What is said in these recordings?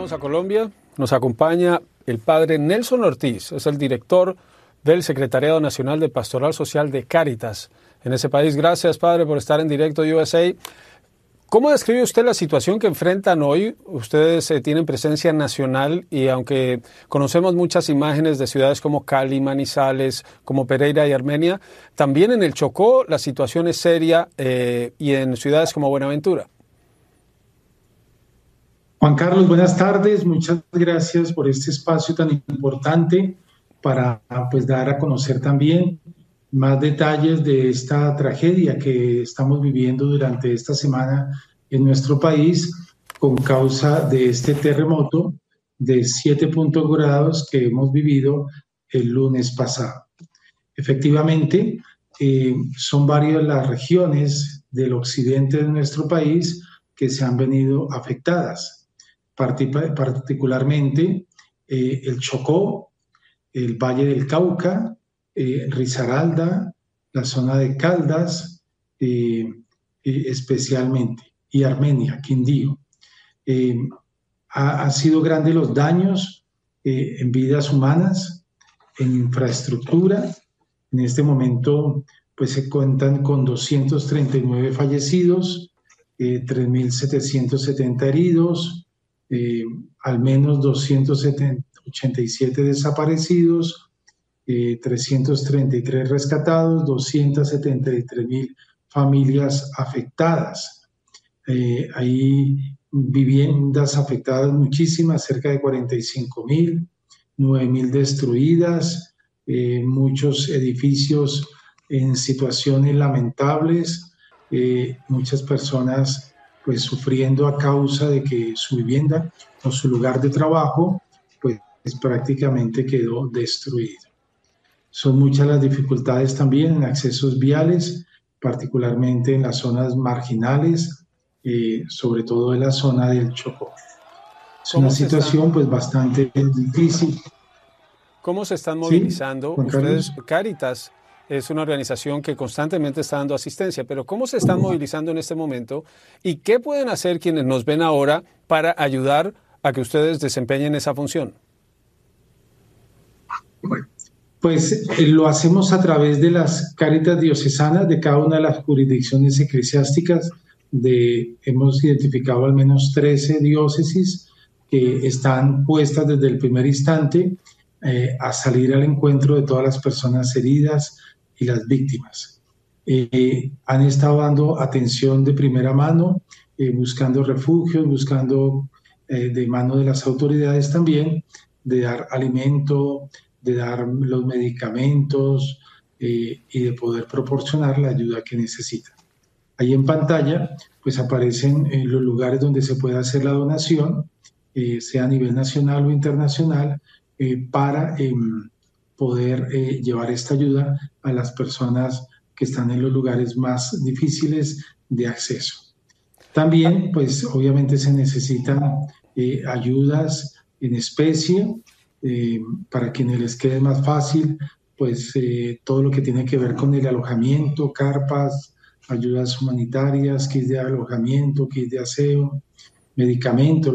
Vamos a Colombia. Nos acompaña el padre Nelson Ortiz, es el director del Secretariado Nacional de Pastoral Social de Cáritas en ese país. Gracias, padre, por estar en Directo USA. ¿Cómo describe usted la situación que enfrentan hoy? Ustedes tienen presencia nacional y aunque conocemos muchas imágenes de ciudades como Cali, Manizales, como Pereira y Armenia, también en el Chocó la situación es seria y en ciudades como Buenaventura. Juan Carlos, buenas tardes. Muchas gracias por este espacio tan importante para dar a conocer también más detalles de esta tragedia que estamos viviendo durante esta semana en nuestro país con causa de este terremoto de 7 grados que hemos vivido el lunes pasado. Efectivamente, son varias las regiones del occidente de nuestro país que se han venido afectadas. Particularmente el Chocó, el Valle del Cauca, Risaralda, la zona de Caldas, especialmente, y Armenia, Quindío. Han sido grandes los daños en vidas humanas, en infraestructura. En este momento pues se cuentan con 239 fallecidos, 3.770 heridos, al menos 287 desaparecidos, 333 rescatados, 273.000 familias afectadas. Hay viviendas afectadas muchísimas, cerca de 45.000, 9.000 destruidas, muchos edificios en situaciones lamentables, muchas personas pues sufriendo a causa de que su vivienda o su lugar de trabajo pues prácticamente quedó destruido. Son muchas las dificultades también en accesos viales, particularmente en las zonas marginales, sobre todo en la zona del Chocó. Es una situación pues bastante difícil. ¿Cómo se están movilizando? ¿Sí, ustedes, Cáritas es una organización que constantemente está dando asistencia, pero ¿cómo se están movilizando en este momento? ¿Y qué pueden hacer quienes nos ven ahora para ayudar a que ustedes desempeñen esa función? Pues lo hacemos a través de las Cáritas diocesanas de cada una de las jurisdicciones eclesiásticas. Hemos identificado al menos 13 diócesis que están puestas desde el primer instante a salir al encuentro de todas las personas heridas y las víctimas. Han estado dando atención de primera mano, buscando refugios, buscando de mano de las autoridades también, de dar alimento, de dar los medicamentos y de poder proporcionar la ayuda que necesitan. Ahí en pantalla pues aparecen los lugares donde se puede hacer la donación, sea a nivel nacional o internacional, para poder llevar esta ayuda a las personas que están en los lugares más difíciles de acceso. También, pues obviamente se necesitan ayudas en especie, para quienes les quede más fácil, pues todo lo que tiene que ver con el alojamiento, carpas, ayudas humanitarias, kits de alojamiento, kits de aseo, medicamentos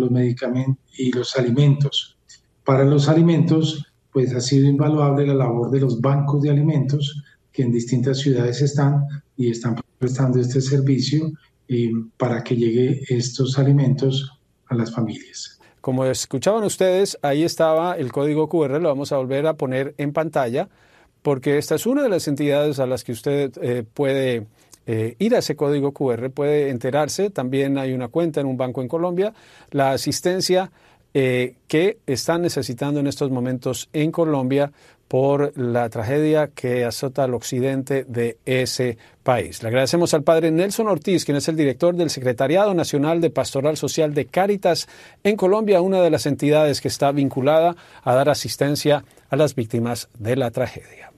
y los alimentos. Para los alimentos, pues ha sido invaluable la labor de los bancos de alimentos que en distintas ciudades están prestando este servicio para que llegue estos alimentos a las familias. Como escuchaban ustedes, ahí estaba el código QR, lo vamos a volver a poner en pantalla, porque esta es una de las entidades a las que usted puede ir a ese código QR, puede enterarse. También hay una cuenta en un banco en Colombia, la asistencia que están necesitando en estos momentos en Colombia por la tragedia que azota al occidente de ese país. Le agradecemos al padre Nelson Ortiz, quien es el director del Secretariado Nacional de Pastoral Social de Cáritas en Colombia, una de las entidades que está vinculada a dar asistencia a las víctimas de la tragedia.